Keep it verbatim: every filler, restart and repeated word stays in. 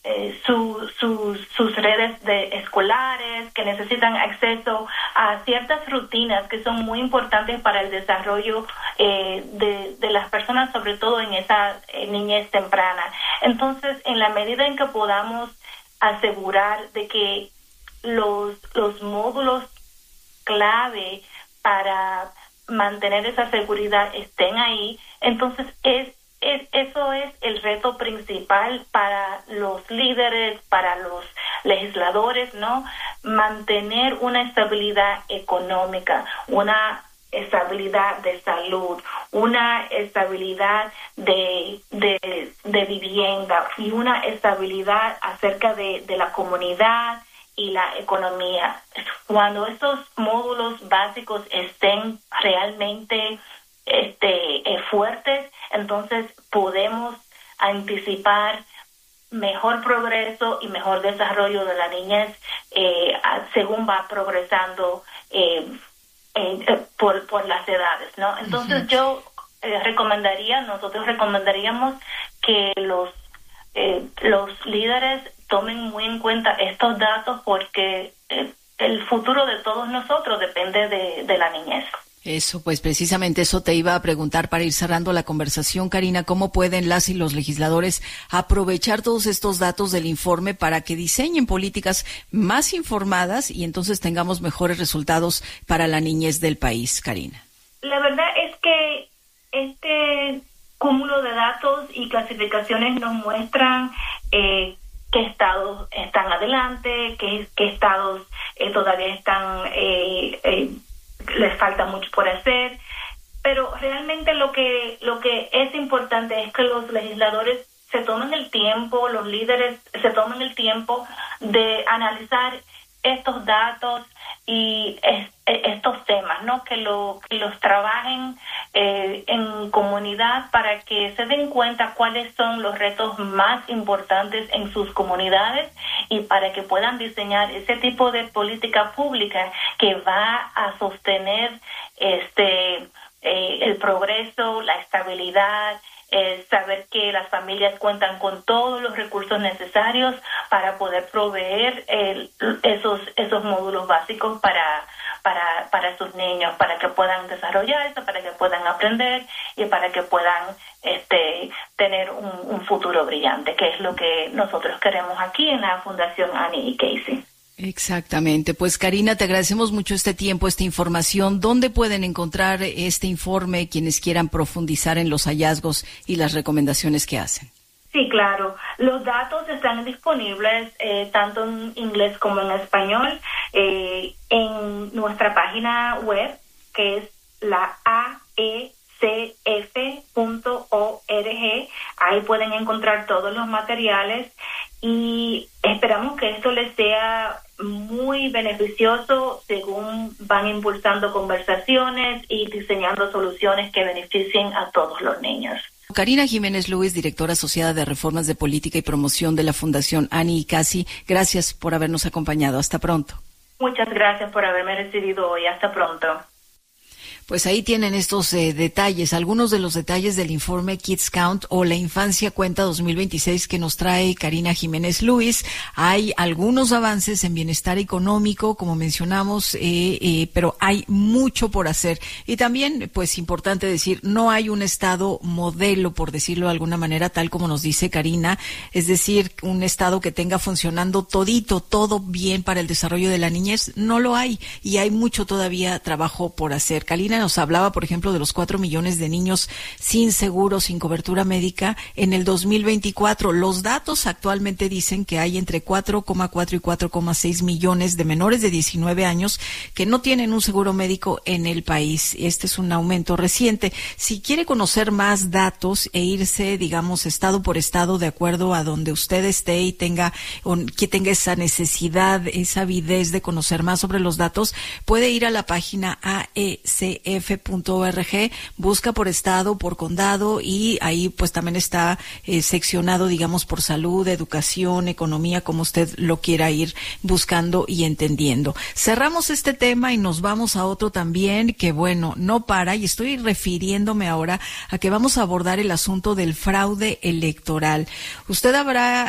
eh, su, su, sus redes de escolares, que necesitan acceso a ciertas rutinas que son muy importantes para el desarrollo eh, de, de las personas, sobre todo en esa eh, niñez temprana. Entonces, en la medida en que podamos asegurar de que los, los módulos clave para mantener esa seguridad estén ahí, entonces es, es eso es el reto principal para los líderes, para los legisladores, ¿no? Mantener una estabilidad económica, una estabilidad de salud, una estabilidad de, de, de vivienda y una estabilidad acerca de, de la comunidad y la economía. Cuando estos módulos básicos estén realmente este, eh, fuertes, entonces podemos anticipar mejor progreso y mejor desarrollo de la niñez eh, según va progresando eh, eh, por, por las edades, ¿no? Entonces uh-huh. yo eh, recomendaría, nosotros recomendaríamos que los eh, los líderes tomen muy en cuenta estos datos porque eh, el futuro de todos nosotros depende de, de la niñez. Eso, pues precisamente eso te iba a preguntar para ir cerrando la conversación, Karina, ¿cómo pueden las y los legisladores aprovechar todos estos datos del informe para que diseñen políticas más informadas y entonces tengamos mejores resultados para la niñez del país, Karina? La verdad es que este cúmulo de datos y clasificaciones nos muestran eh, qué estados están adelante, qué, qué estados eh, todavía están, eh, eh, les falta mucho por hacer, pero realmente lo que lo que es importante es que los legisladores se tomen el tiempo, los líderes se tomen el tiempo de analizar estos datos y es, estos temas, ¿no? Que, lo, que los trabajen eh, en comunidad para que se den cuenta cuáles son los retos más importantes en sus comunidades y para que puedan diseñar ese tipo de política pública que va a sostener este eh, el progreso, la estabilidad, Eh, saber que las familias cuentan con todos los recursos necesarios para poder proveer eh, esos esos módulos básicos para para para sus niños, para que puedan desarrollarse, para que puedan aprender y para que puedan este tener un, un futuro brillante, que es lo que nosotros queremos aquí en la Fundación Annie y Casey. Exactamente. Pues Karina, te agradecemos mucho este tiempo, esta información. ¿Dónde pueden encontrar este informe quienes quieran profundizar en los hallazgos y las recomendaciones que hacen? Sí, claro. Los datos están disponibles eh, tanto en inglés como en español eh, en nuestra página web, que es la A E C F punto org. Ahí pueden encontrar todos los materiales y esperamos que esto les sea muy beneficioso según van impulsando conversaciones y diseñando soluciones que beneficien a todos los niños. Karina Jiménez Lewis, directora asociada de Reformas de Política y Promoción de la Fundación Annie y Casey, gracias por habernos acompañado. Hasta pronto. Muchas gracias por haberme recibido hoy. Hasta pronto. Pues ahí tienen estos eh, detalles, algunos de los detalles del informe Kids Count o La Infancia Cuenta dos mil veintiséis que nos trae Karina Jiménez Lewis. Hay algunos avances en bienestar económico, como mencionamos, eh, eh, pero hay mucho por hacer. Y también, pues, importante decir, no hay un estado modelo, por decirlo de alguna manera, tal como nos dice Karina, es decir, un estado que tenga funcionando todito, todo bien para el desarrollo de la niñez, no lo hay. Y hay mucho todavía trabajo por hacer. Karina nos hablaba, por ejemplo, de los cuatro millones de niños sin seguro, sin cobertura médica en el dos mil veinticuatro. Los datos actualmente dicen que hay entre cuatro coma cuatro y cuatro coma seis millones de menores de diecinueve años que no tienen un seguro médico en el país. Este es un aumento reciente. Si quiere conocer más datos e irse, digamos, estado por estado, de acuerdo a donde usted esté y tenga, que tenga esa necesidad, esa avidez de conocer más sobre los datos, puede ir a la página A E C F punto org, busca por estado, por condado, y ahí pues también está eh, seccionado, digamos, por salud, educación, economía, como usted lo quiera ir buscando y entendiendo. Cerramos este tema y nos vamos a otro también que, bueno, no para, y estoy refiriéndome ahora a que vamos a abordar el asunto del fraude electoral. Usted habrá